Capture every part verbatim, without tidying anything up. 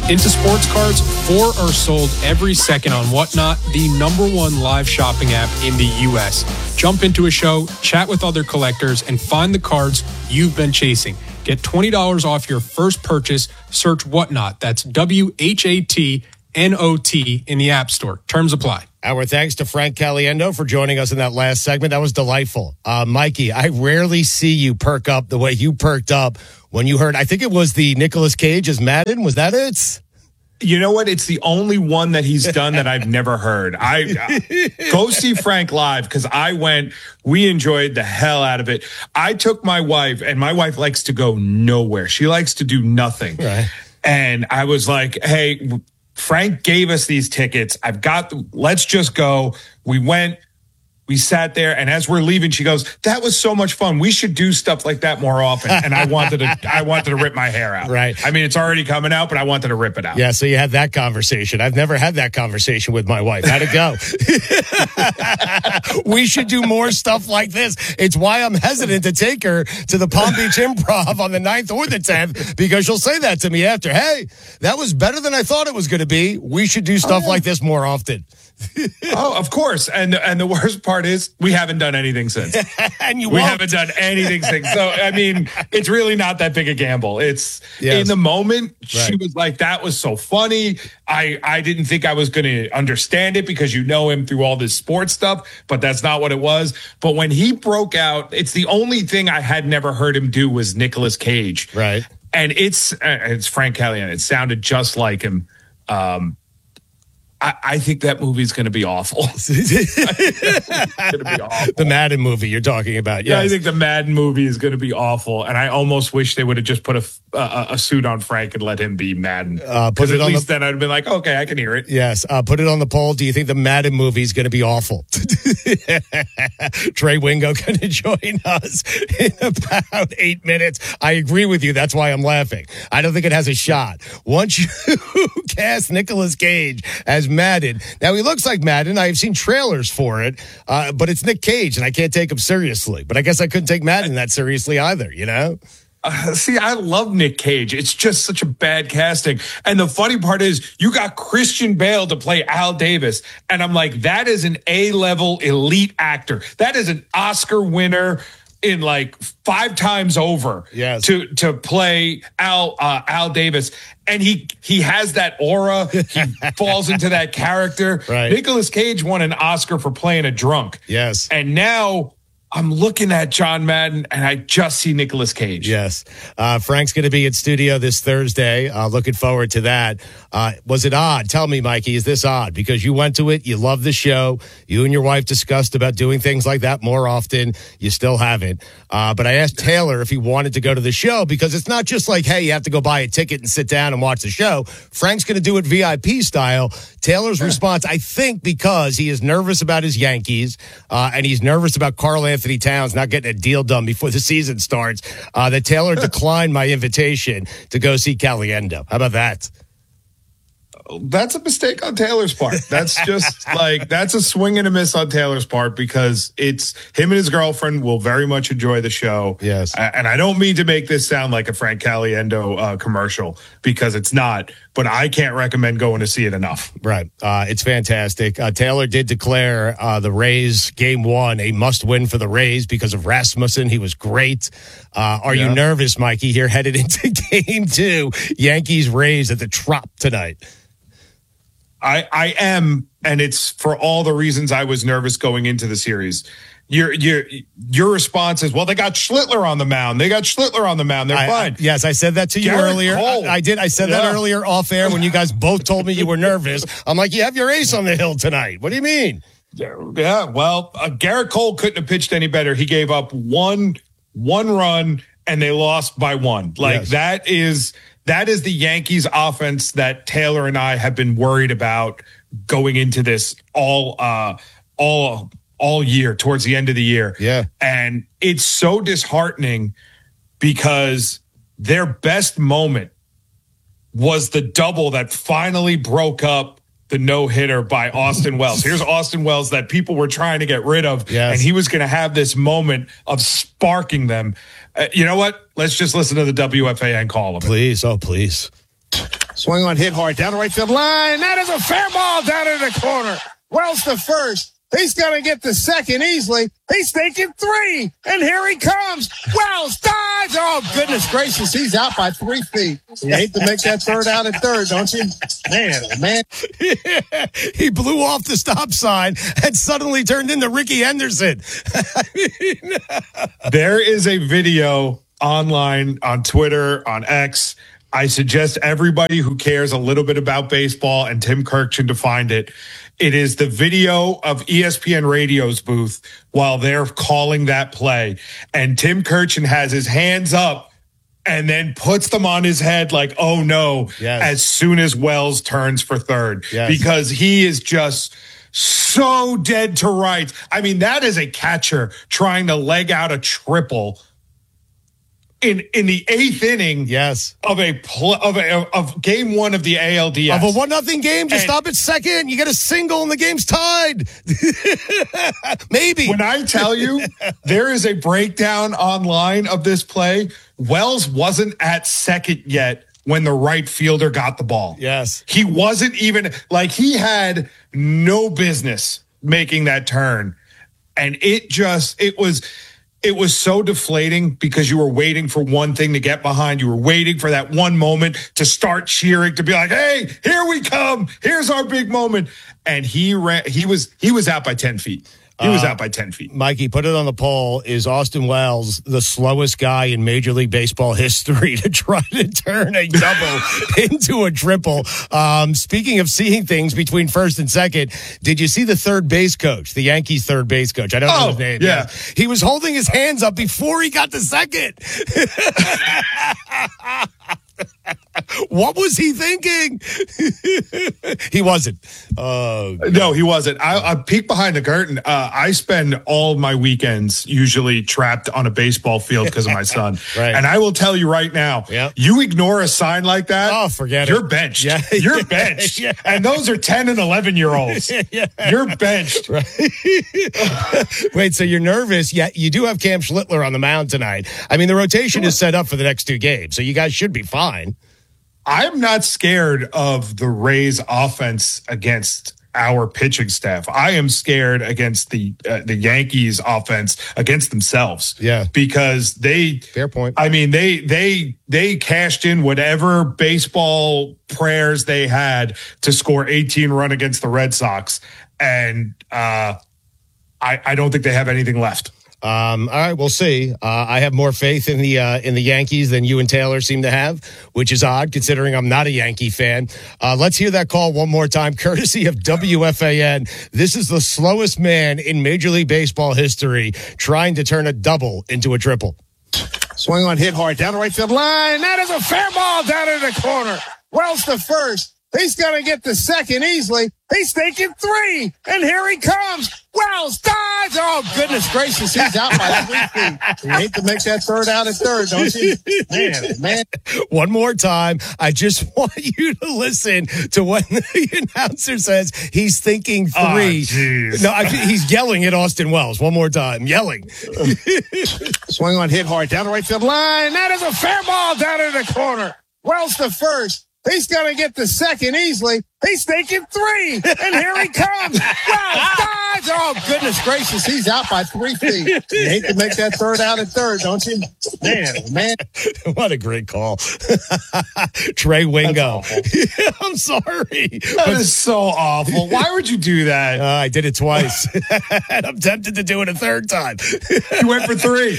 Into sports cards, four are sold every second on Whatnot, the number one live shopping app in the U S. Jump into a show, chat with other collectors, and find the cards you've been chasing. Get twenty dollars off your first purchase. Search Whatnot. That's W H A T N O T in the App Store. Terms apply. Our thanks to Frank Caliendo for joining us in that last segment. That was delightful. Uh, Mikey, I rarely see you perk up the way you perked up when you heard, I think it was the Nicolas Cage as Madden. Was that it? You know what? It's the only one that he's done that I've never heard. I uh, go see Frank live because I went, we enjoyed the hell out of it. I took my wife, and my wife likes to go nowhere. She likes to do nothing. Right. And I was like, hey, Frank gave us these tickets. I've got, the, let's just go. We went. We sat there, and as we're leaving, she goes, that was so much fun. We should do stuff like that more often. And I wanted to I wanted to rip my hair out. Right. I mean, it's already coming out, but I wanted to rip it out. Yeah, so you had that conversation. I've never had that conversation with my wife. How'd it go? We should do more stuff like this. It's why I'm hesitant to take her to the Palm Beach Improv on the ninth or the tenth, because she'll say that to me after. Hey, that was better than I thought it was going to be. We should do stuff oh, yeah. like this more often. Oh, of course. And and the worst part is we haven't done anything since. and you We won't. haven't done anything since. So, I mean, it's really not that big a gamble. It's yes. in the moment, right. she was like, that was so funny. I, I didn't think I was going to understand it because you know him through all this sports stuff, but that's not what it was. But when he broke out, it's the only thing I had never heard him do was Nicolas Cage. Right. And it's, uh, it's Frank Caliendo. It sounded just like him. Um, I, I think that movie's going to be awful. It's going to be awful. The Madden movie you're talking about. Yes. Yeah, I think the Madden movie is going to be awful, and I almost wish they would have just put a, a, a suit on Frank and let him be Madden. Uh, put it at on least the, then I'd have been like, okay, I can hear it. Yes, uh, put it on the poll. Do you think the Madden movie is going to be awful? Trey Wingo going to join us in about eight minutes. I agree with you. That's why I'm laughing. I don't think it has a shot. Once you cast Nicolas Cage as Madden. Now, he looks like Madden. I've seen trailers for it, uh, but it's Nick Cage, and I can't take him seriously. But I guess I couldn't take Madden that seriously either, you know? Uh, see, I love Nick Cage. It's just such a bad casting. And the funny part is you got Christian Bale to play Al Davis. And I'm like, that is an A-level elite actor. That is an Oscar winner in like five times over yes. to to play Al uh, Al Davis, and he he has that aura. He falls into that character. Right. Nicolas Cage won an Oscar for playing a drunk. Yes, and now I'm looking at John Madden, and I just see Nicolas Cage. Yes. Uh, Frank's going to be in studio this Thursday. Uh, looking forward to that. Uh, was it odd? Tell me, Mikey, is this odd? Because you went to it, you love the show, you and your wife discussed about doing things like that more often. You still haven't. Uh, but I asked Taylor if he wanted to go to the show, because it's not just like, hey, you have to go buy a ticket and sit down and watch the show. Frank's going to do it V I P style. Taylor's yeah. response, I think because he is nervous about his Yankees, uh, and he's nervous about Karl Anthony Anthony Towns not getting a deal done before the season starts, uh, that Taylor declined my invitation to go see Caliendo. How about that? That's a mistake on Taylor's part. That's just like, that's a swing and a miss on Taylor's part, because it's him and his girlfriend will very much enjoy the show. Yes. And I don't mean to make this sound like a Frank Caliendo uh, commercial, because it's not, but I can't recommend going to see it enough. Right. Uh, it's fantastic. Uh, Taylor did declare uh, the Rays game one a must win for the Rays because of Rasmussen. He was great. Uh, are yeah. you nervous, Mikey, here headed into game two, Yankees Rays at the Trop tonight? I, I am, and it's for all the reasons I was nervous going into the series. Your your your response is, well, they got Schlittler on the mound. They got Schlittler on the mound. They're I, fine. I, yes, I said that to you Garrett earlier. I, I did. I said yeah. that earlier off air when you guys both told me you were nervous. I'm like, you have your ace on the hill tonight. What do you mean? Yeah, well, uh, Garrett Cole couldn't have pitched any better. He gave up one one run, and they lost by one. Like yes. that is that is the Yankees offense that Taylor and I have been worried about going into this all uh, all all year, towards the end of the year. Yeah. And it's so disheartening because their best moment was the double that finally broke up the no-hitter by Austin Wells. Here's Austin Wells that people were trying to get rid of, yes. and he was going to have this moment of sparking them. Uh, you know what? Let's just listen to the W F A N call of it. Please, oh, please. Swing on, hit hard down the right field line. That is a fair ball down in the corner. Wells to first. He's going to get the second easily. He's thinking three. And here he comes. Wells dives. Oh, goodness gracious. He's out by three feet. You hate to make that third out at third, don't you? Man, man. Yeah, he blew off the stop sign and suddenly turned into Ricky Henderson. I mean, there is a video online on Twitter, on X. I suggest everybody who cares a little bit about baseball and Tim Kirchin to find it. It is the video of E S P N Radio's booth while they're calling that play. And Tim Kirchin has his hands up and then puts them on his head like, oh no, yes. as soon as Wells turns for third. Yes. Because he is just so dead to rights. I mean, that is a catcher trying to leg out a triple in in the eighth inning, yes, of a pl- of a of game one of the A L D S of a one nothing game to and stop at second. You get a single and the game's tied. Maybe when I tell you there is a breakdown online of this play, Wells wasn't at second yet when the right fielder got the ball. Yes, he wasn't even like he had no business making that turn, and it just it was. It was so deflating because you were waiting for one thing to get behind. You were waiting for that one moment to start cheering, to be like, hey, here we come. Here's our big moment. And he ran, he was, he was out by ten feet. He was uh, out by ten feet. Mikey, put it on the poll. Is Austin Wells the slowest guy in Major League Baseball history to try to turn a double into a triple? Um, speaking of seeing things between first and second, did you see the third base coach, the Yankees third base coach? I don't know oh, his name. Yeah. yeah. He was holding his hands up before he got to second. What was he thinking? He wasn't. Uh, no, he wasn't. I, I peek behind the curtain. Uh, I spend all my weekends usually trapped on a baseball field because of my son. Right. And I will tell you right now, yep. you ignore a sign like that. Oh, forget you're it. Benched. Yeah. You're benched. Yeah. And those are ten and eleven year olds. Yeah. You're benched. Right. Wait, so you're nervous? Yeah, you do have Cam Schlittler on the mound tonight. I mean, the rotation is set up for the next two games, so you guys should be fine. I'm not scared of the Rays offense against our pitching staff. I am scared against the uh, the Yankees offense against themselves. Yeah. Because they Fair point. I mean, they they they cashed in whatever baseball prayers they had to score eighteen run against the Red Sox. And uh, I, I don't think they have anything left. Um, all right, we'll see. Uh, I have more faith in the uh, in the Yankees than you and Taylor seem to have, which is odd considering I'm not a Yankee fan. Uh, let's hear that call one more time, courtesy of W F A N. This is the slowest man in Major League Baseball history trying to turn a double into a triple. Swing on, hit hard down the right field line. That is a fair ball down in the corner. Wells to first. He's going to get the second easily. He's thinking three. And here he comes. Wells dives. Oh, goodness gracious. He's out by three feet. You hate to make that third out at third, don't you? Man, man. One more time. I just want you to listen to when the announcer says he's thinking three. Oh, no, I, he's yelling at Austin Wells. One more time. Yelling. Swing on, hit hard down the right field line. That is a fair ball down in the corner. Wells to first. He's going to get the second easily. He's thinking three. And here he comes. Wells dives. Oh, goodness gracious. He's out by three feet. You hate to make that third out at third, don't you? Man, man. What a great call. Trey Wingo. I'm sorry. That but, is so awful. Why would you do that? Uh, I did it twice. And I'm tempted to do it a third time. You went for three.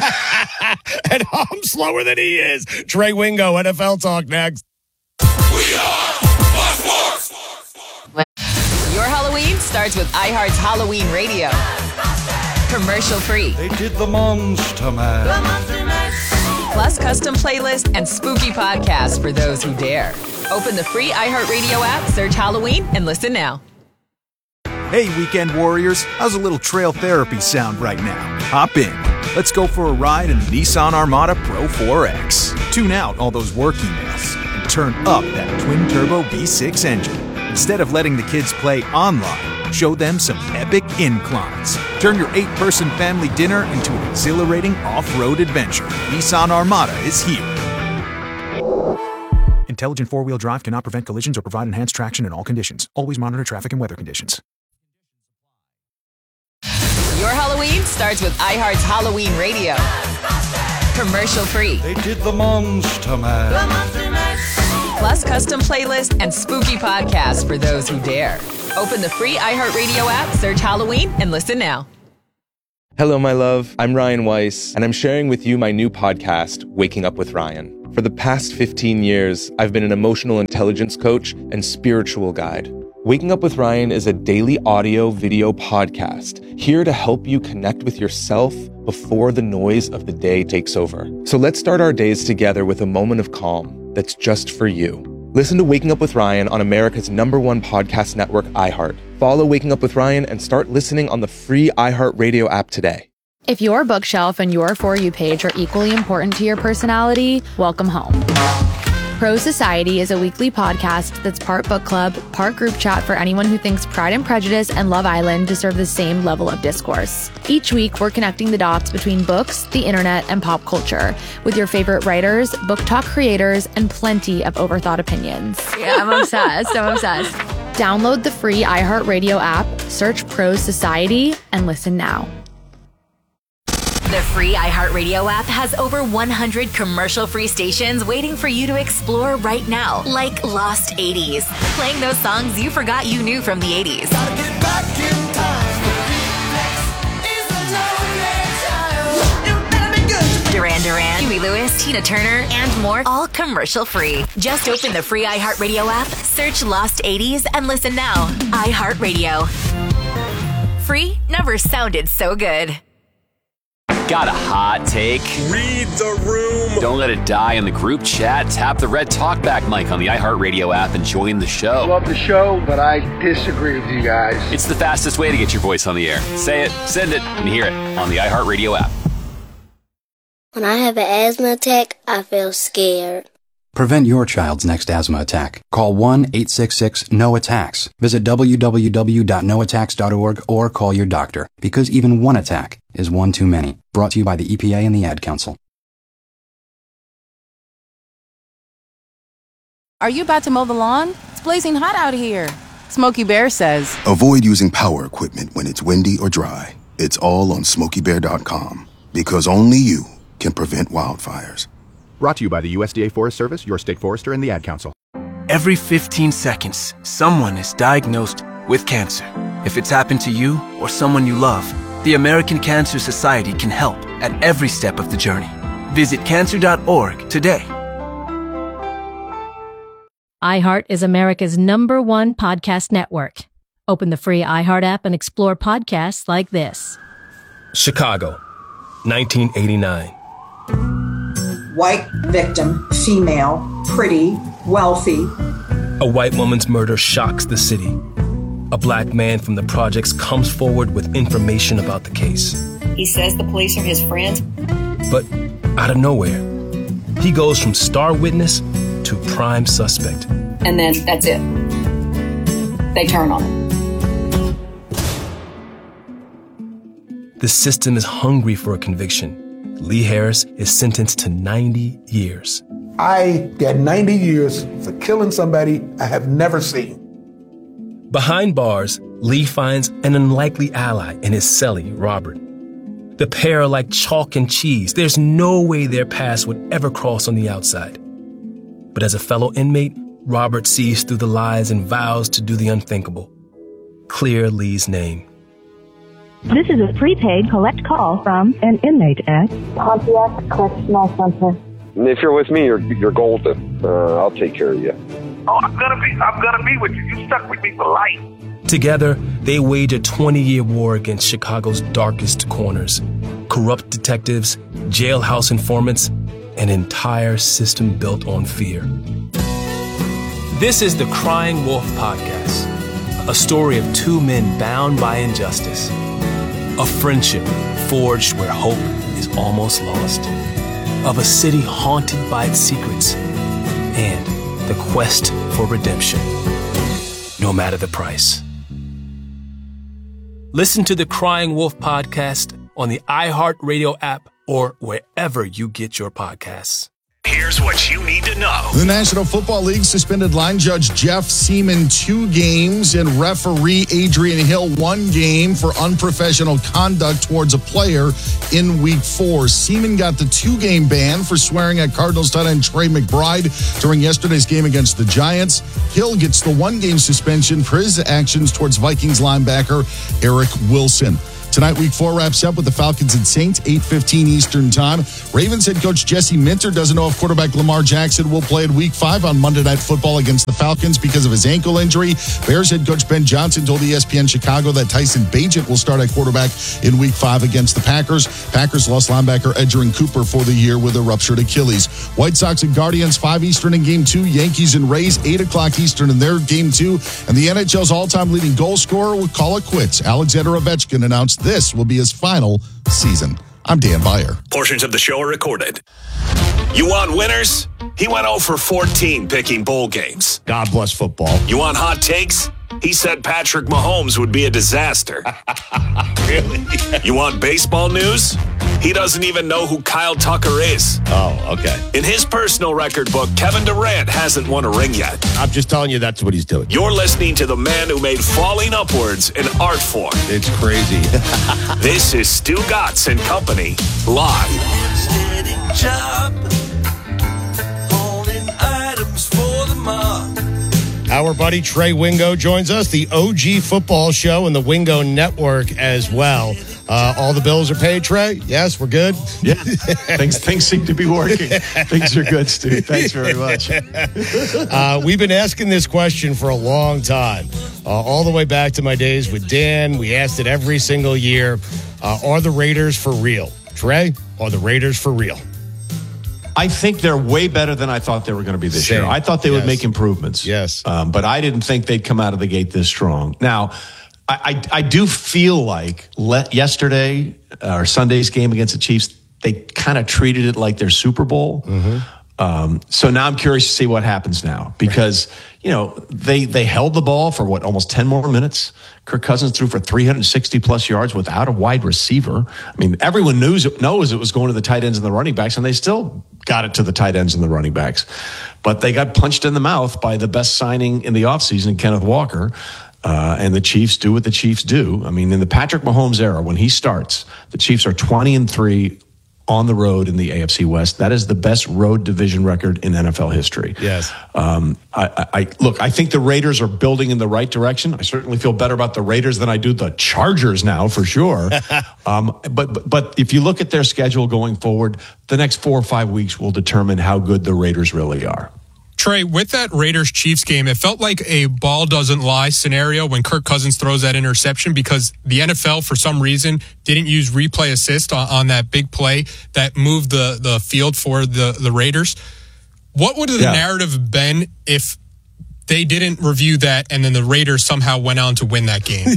And I'm slower than he is. Trey Wingo, N F L Talk next. We are Fox Sports. Your Halloween starts with iHeart's Halloween Radio. Commercial free. They did the Monster Mash. The Monster Mash. Plus custom playlists and spooky podcasts for those who dare. Open the free iHeartRadio app, search Halloween, and listen now. Hey, Weekend Warriors. How's a little trail therapy sound right now? Hop in. Let's go for a ride in the Nissan Armada Pro four X. Tune out all those work emails. Turn up that twin-turbo V six engine. Instead of letting the kids play online, show them some epic inclines. Turn your eight-person family dinner into an exhilarating off-road adventure. Nissan Armada is here. Intelligent four-wheel drive cannot prevent collisions or provide enhanced traction in all conditions. Always monitor traffic and weather conditions. Your Halloween starts with iHeart's Halloween Radio. Commercial free. They did the Monster Mash. Plus custom playlists and spooky podcasts for those who dare. Open the free iHeartRadio app, search Halloween, and listen now. Hello, my love. I'm Ryan Weiss, and I'm sharing with you my new podcast, Waking Up with Ryan. For the past fifteen years, I've been an emotional intelligence coach and spiritual guide. Waking Up with Ryan is a daily audio video podcast here to help you connect with yourself before the noise of the day takes over. So let's start our days together with a moment of calm that's just for you. Listen to Waking Up with Ryan on America's number one podcast network, iHeart. Follow Waking Up with Ryan and start listening on the free iHeartRadio app today. If your bookshelf and your For You page are equally important to your personality, welcome home. Pro Society is a weekly podcast that's part book club, part group chat for anyone who thinks Pride and Prejudice and Love Island deserve the same level of discourse. Each week, we're connecting the dots between books, the internet, and pop culture with your favorite writers, book talk creators, and plenty of overthought opinions. Yeah, I'm obsessed. I'm obsessed. Download the free iHeartRadio app, search Pro Society, and listen now. The free iHeartRadio app has over one hundred commercial-free stations waiting for you to explore right now, like Lost eighties, playing those songs you forgot you knew from the eighties. Gotta get back in time. Duran Duran, Huey Lewis, Tina Turner, and more, all commercial-free. Just open the free iHeartRadio app, search Lost eighties, and listen now. iHeartRadio. Free never sounded so good. Got a hot take? Read the room. Don't let it die in the group chat. Tap the red talkback mic on the iHeartRadio app and join the show. Love the show, but I disagree with you guys. It's the fastest way to get your voice on the air. Say it, send it, and hear it on the iHeartRadio app. When I have an asthma attack, I feel scared. Prevent your child's next asthma attack. Call one eight six six N O attacks. Visit w w w dot no attacks dot org or call your doctor, because even one attack is one too many. Brought to you by the E P A and the Ad Council. Are you about to mow the lawn? It's blazing hot out here. Smokey Bear says, avoid using power equipment when it's windy or dry. It's all on smokey bear dot com, because only you can prevent wildfires. Brought to you by the U S D A Forest Service, your state forester, and the Ad Council. Every fifteen seconds, someone is diagnosed with cancer. If it's happened to you or someone you love, the American Cancer Society can help at every step of the journey. Visit cancer dot org today. iHeart is America's number one podcast network. Open the free iHeart app and explore podcasts like this. Chicago, nineteen eighty-nine. White victim, female, pretty, wealthy. A white woman's murder shocks the city. A black man from the projects comes forward with information about the case. He says the police are his friends. But out of nowhere, he goes from star witness to prime suspect. And then that's it. They turn on him. The system is hungry for a conviction. Lee Harris is sentenced to ninety years. I got ninety years for killing somebody I have never seen. Behind bars, Lee finds an unlikely ally in his cellie, Robert. The pair are like chalk and cheese. There's no way their paths would ever cross on the outside. But as a fellow inmate, Robert sees through the lies and vows to do the unthinkable. Clear Lee's name. This is a prepaid collect call from an inmate at Pontiac Correctional Center. If you're with me, you're you're golden. Uh, I'll take care of you. Oh, I'm gonna be I'm gonna be with you. You stuck with me for life. Together, they wage a twenty-year war against Chicago's darkest corners. Corrupt detectives, jailhouse informants, an entire system built on fear. This is the Crying Wolf Podcast, a story of two men bound by injustice. A friendship forged where hope is almost lost. Of a city haunted by its secrets. And the quest for redemption, no matter the price. Listen to the Crying Wolf Podcast on the iHeartRadio app or wherever you get your podcasts. Here's what you need to know. The National Football League suspended line judge Jeff Seaman two games and referee Adrian Hill one game for unprofessional conduct towards a player in week four. Seaman got the two-game ban for swearing at Cardinals tight end Trey McBride during yesterday's game against the Giants. Hill gets the one-game suspension for his actions towards Vikings linebacker Eric Wilson. Tonight, week four wraps up with the Falcons and Saints, eight fifteen Eastern time. Ravens head coach Jesse Minter doesn't know if quarterback Lamar Jackson will play in week five on Monday Night Football against the Falcons because of his ankle injury. Bears head coach Ben Johnson told E S P N Chicago that Tyson Bagent will start at quarterback in week five against the Packers. Packers lost linebacker Edgerrin Cooper for the year with a ruptured Achilles. White Sox and Guardians, five Eastern in game two. Yankees and Rays, eight o'clock Eastern in their game two. And the N H L's all-time leading goal scorer will call it quits. Alexander Ovechkin announced this will be his final season. I'm Dan Beyer. Portions of the show are recorded. You want winners? He went oh for fourteen picking bowl games. God bless football. You want hot takes? He said Patrick Mahomes would be a disaster. Really? You want baseball news? He doesn't even know who Kyle Tucker is. Oh, okay. In his personal record book, Kevin Durant hasn't won a ring yet. I'm just telling you that's what he's doing. You're listening to the man who made falling upwards an art form. It's crazy. This is Stu Gatz and Company, live. Job, holding items for the mob. Our buddy Trey Wingo joins us, the O G football show and the Wingo Network as well. Uh, all the bills are paid, Trey? Yes, we're good? Yeah. things, things seem to be working. Things are good, Stu. Thanks very much. uh, we've been asking this question for a long time, uh, all the way back to my days with Dan. We asked it every single year. Uh, are the Raiders for real? Trey, are the Raiders for real? I think they're way better than I thought they were going to be this Same. year. I thought they yes. would make improvements. Yes. Um, but I didn't think they'd come out of the gate this strong. Now, I, I, I do feel like le- yesterday, uh, or Sunday's game against the Chiefs, they kind of treated it like their Super Bowl. Mm-hmm. Um, so now I'm curious to see what happens now because, you know, they, they held the ball for what, almost ten more minutes. Kirk Cousins threw for three hundred sixty plus yards without a wide receiver. I mean, everyone knows, knows it was going to the tight ends and the running backs, and they still got it to the tight ends and the running backs. But they got punched in the mouth by the best signing in the offseason, Kenneth Walker. Uh, and the Chiefs do what the Chiefs do. I mean, in the Patrick Mahomes era, when he starts, the Chiefs are twenty and three on the road in the A F C West. That is the best road division record in N F L history. Yes. Um, I, I look, I think the Raiders are building in the right direction. I certainly feel better about the Raiders than I do the Chargers now, for sure. um, but, but but if you look at their schedule going forward, the next four or five weeks will determine how good the Raiders really are. Trey, with that Raiders-Chiefs game, it felt like a ball doesn't lie scenario when Kirk Cousins throws that interception because the N F L, for some reason, didn't use replay assist on, on that big play that moved the, the field for the, the Raiders. What would the yeah. narrative been if they didn't review that and then the Raiders somehow went on to win that game?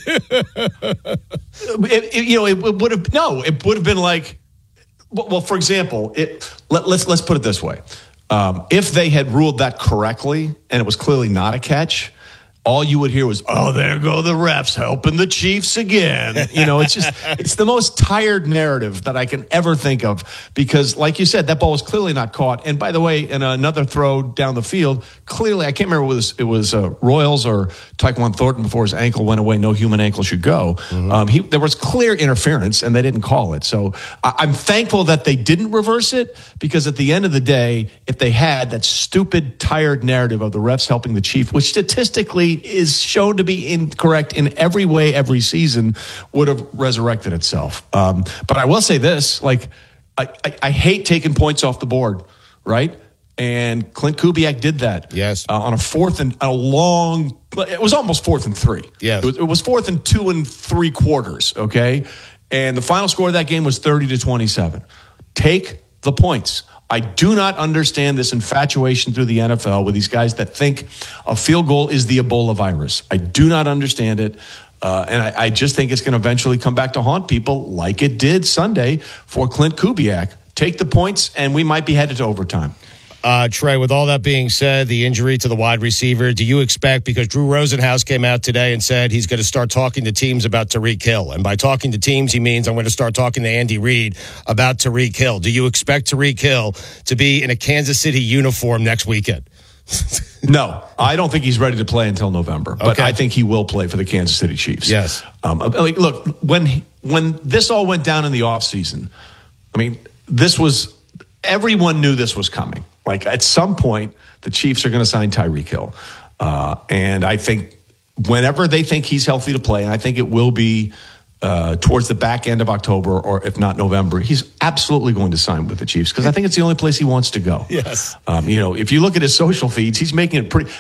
it, it, you know, it, it would have, no, it would have been like, well, for example, it, let, let's let's put it this way. Um, if they had ruled that correctly and it was clearly not a catch, all you would hear was, oh, there go the refs helping the Chiefs again. You know, it's just, it's the most tired narrative that I can ever think of because, like you said, that ball was clearly not caught. And by the way, in another throw down the field, clearly, I can't remember if it was, it was uh, Royals or Tyquan Thornton before his ankle went away. No human ankle should go. Mm-hmm. Um, he, there was clear interference and they didn't call it. So I, I'm thankful that they didn't reverse it because at the end of the day, if they had that stupid, tired narrative of the refs helping the Chief, which statistically is shown to be incorrect in every way every season, would have resurrected itself. Um, but I will say this, like, I, I, I hate taking points off the board, right? And Clint Kubiak did that. Yes. Uh, on a fourth and a long, it was almost fourth and three. Yeah. It was, it was fourth and two and three quarters, okay? And the final score of that game was thirty to twenty-seven. Take the points. I do not understand this infatuation through the N F L with these guys that think a field goal is the Ebola virus. I do not understand it. Uh, and I, I just think it's going to eventually come back to haunt people like it did Sunday for Clint Kubiak. Take the points, and we might be headed to overtime. Uh, Trey, with all that being said, the injury to the wide receiver, do you expect, because Drew Rosenhaus came out today and said he's going to start talking to teams about Tyreek Hill. And by talking to teams, he means I'm going to start talking to Andy Reid about Tyreek Hill. Do you expect Tyreek Hill to be in a Kansas City uniform next weekend? No, I don't think he's ready to play until November, but Okay. I think he will play for the Kansas City Chiefs. Yes. Um, like, look, when he- when this all went down in the offseason, I mean, this was, everyone knew this was coming. Like, at some point, the Chiefs are going to sign Tyreek Hill. Uh, and I think whenever they think he's healthy to play, and I think it will be uh, towards the back end of October, or if not November, he's absolutely going to sign with the Chiefs because I think it's the only place he wants to go. Yes. Um, you know, if you look at his social feeds, he's making it pretty.